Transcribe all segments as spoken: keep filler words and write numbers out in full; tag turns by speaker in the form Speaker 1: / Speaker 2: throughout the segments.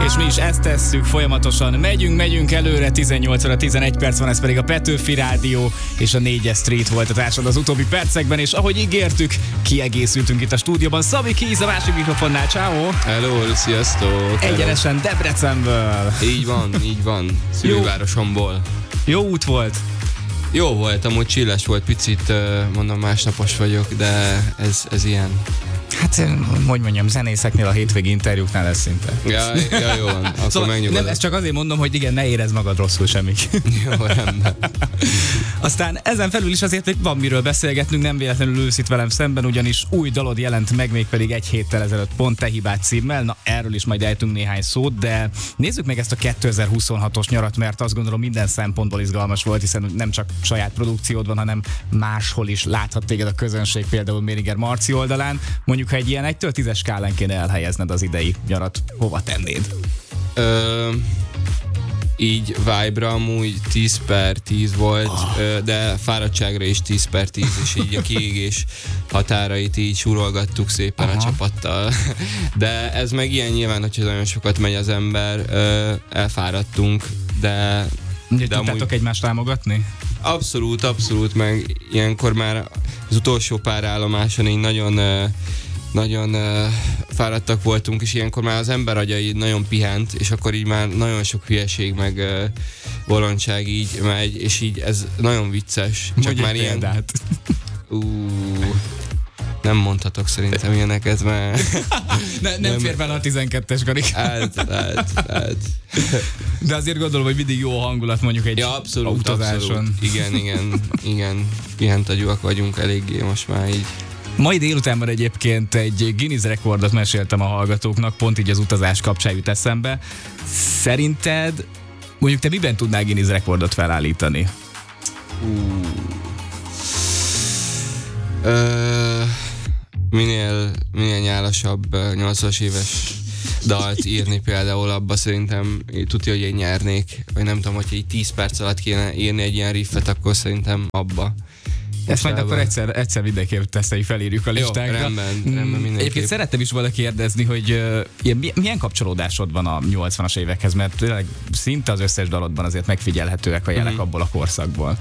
Speaker 1: És mi is ezt tesszük, folyamatosan megyünk, megyünk előre, tizennyolc óra tizenegy perc van, ez pedig a Petőfi Rádió és a négyes Street volt a társad az utóbbi percekben, és ahogy ígértük, kiegészültünk itt a stúdióban. Szabi Kíz a másik mikrofonnál, ciao.
Speaker 2: Hello, sziasztok!
Speaker 1: Egyenesen Debrecenből.
Speaker 2: Így van, így van, szülővárosomból.
Speaker 1: Jó út volt.
Speaker 2: Jó volt, amúgy csilles volt, picit, mondom, másnapos vagyok, de ez, ez ilyen.
Speaker 1: Hát, hogy mondjam, zenészeknél a hétvégi interjúknál lesz szinte.
Speaker 2: Ja, ja jó van, akkor
Speaker 1: szóval
Speaker 2: megnyugodom.
Speaker 1: Nem, ezt csak azért mondom, hogy igen, ne érezd magad rosszul semmit.
Speaker 2: Jó, rendben.
Speaker 1: Aztán ezen felül is azért hogy van miről beszélgetnünk, nem véletlenül ülsz itt velem szemben, ugyanis új dalod jelent meg, mégpedig egy héttel ezelőtt pont Te hibád címmel. Na, erről is majd ejtünk néhány szót, de nézzük meg ezt a kétezer-huszonhatos nyarat, mert azt gondolom minden szempontból izgalmas volt, hiszen nem csak saját produkciód van, hanem máshol is láthat téged a közönség, például Méringer Marci oldalán. Mondjuk, ha egy ilyen egytől tízes skálán kéne elhelyezned az idei nyarat, hova tennéd?
Speaker 2: Ö, így vibe-ra amúgy tíz per tíz volt, oh. ö, de fáradtságra is tíz per tíz, és így a kiégés határait így súrolgattuk szépen Aha. a csapattal. De ez meg ilyen nyilván, hogyha nagyon sokat megy az ember, ö, elfáradtunk, de...
Speaker 1: Ugye tudtátok amúgy... egymást támogatni?
Speaker 2: Abszolút, abszolút, meg ilyenkor már az utolsó pár állomáson így nagyon... Ö, nagyon uh, fáradtak voltunk, és ilyenkor már az ember agya így nagyon pihent, és akkor így már nagyon sok hülyeség, meg uh, bolondság így megy, és így ez nagyon vicces. Csak
Speaker 1: Mondj
Speaker 2: már
Speaker 1: ilyen...
Speaker 2: ilyen... Ú, nem mondhatok szerintem ilyeneket, mert...
Speaker 1: ne, nem, nem fér bele a tizenkettes karik.
Speaker 2: Át, át, át.
Speaker 1: De azért gondolom, hogy mindig jó a hangulat mondjuk egy
Speaker 2: ja, abszolút,
Speaker 1: utazáson.
Speaker 2: Abszolút. Igen, igen, igen. Pihent agyúak vagyunk eléggé most már így.
Speaker 1: Mai délutánban egyébként egy Guinness rekordot meséltem a hallgatóknak, pont így az utazás kapcsán jut eszembe. Szerinted, mondjuk te miben tudnál Guinness rekordot felállítani?
Speaker 2: Uh. Ö, minél, minél nyálasabb nyolcvanas éves dalt írni például, abba szerintem tudja, hogy én nyernék. Vagy nem tudom, hogyha így tíz perc alatt kéne írni egy ilyen riffet, akkor szerintem abba.
Speaker 1: Ezt majd akkor egyszer, egyszer mindenképp teszteljük, felírjuk a listákra.
Speaker 2: Jó, rendben, rendben mindenképp.
Speaker 1: Egyébként szerettem is volna kérdezni, hogy uh, ilyen, milyen kapcsolódásod van a nyolcvanas évekhez, mert tényleg szinte az összes dalodban azért megfigyelhetőek a jelek mm-hmm. abból a korszakból.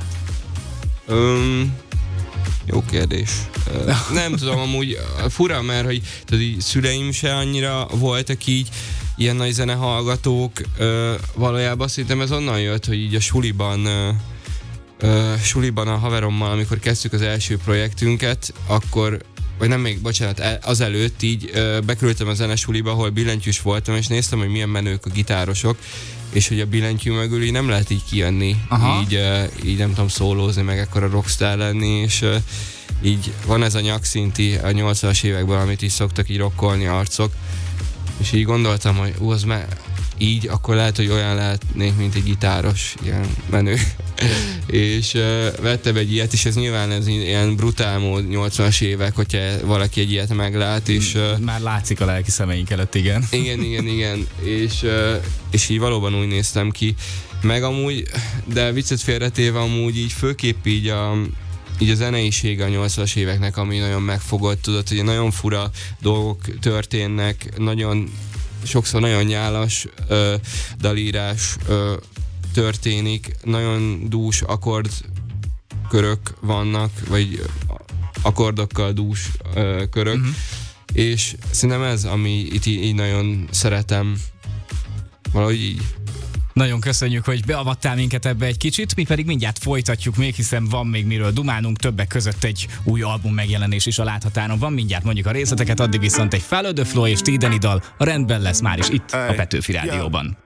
Speaker 2: Um, jó kérdés. Uh, nem tudom, amúgy fura, mert hogy tudod, szüleim se annyira voltak így ilyen nagy zenehallgatók. Uh, valójában szerintem ez onnan jött, hogy így a suliban uh, Uh, suliban a haverommal, amikor kezdtük az első projektünket, akkor, vagy nem még, bocsánat, azelőtt így uh, bekerültem a zenesuliba, ahol billentyűs voltam, és néztem, hogy milyen menők a gitárosok, és hogy a billentyű mögül így nem lehet így kijönni, így, uh, így nem tudom szólózni, meg ekkora rockstar lenni, és uh, így van ez a nyakszinti a nyolcvanas években, amit így szoktak így rockolni arcok, és így gondoltam, hogy ú, az me- így, akkor lehet, hogy olyan lehetnék, mint egy gitáros, ilyen menő. És uh, vettem egy ilyet, és ez nyilván ez ilyen brutál mód nyolcvanas évek, hogyha valaki egy ilyet meglát, és... Uh,
Speaker 1: Már látszik a lelki szemeink előtt, igen.
Speaker 2: Igen, igen, igen, és, uh, és így valóban úgy néztem ki. Meg amúgy, de viccet félretéve amúgy így főképp így a, így a zeneisége a nyolcvanas éveknek, ami nagyon megfogott, tudod, hogy nagyon fura dolgok történnek, nagyon sokszor nagyon nyálas ö, dalírás ö, történik, nagyon dús akkordkörök vannak, vagy akkordokkal dús ö, körök, uh-huh. és szerintem ez, ami itt így, így nagyon szeretem, valahogy így.
Speaker 1: Nagyon köszönjük, hogy beavattál minket ebbe egy kicsit, mi pedig mindjárt folytatjuk még, hiszen van még miről dumálnunk, többek között egy új album megjelenés is a láthatáron van, mindjárt mondjuk a részleteket, addig viszont egy Follow the Flow és Tideni dal a rendben lesz már is itt a Petőfi Rádióban.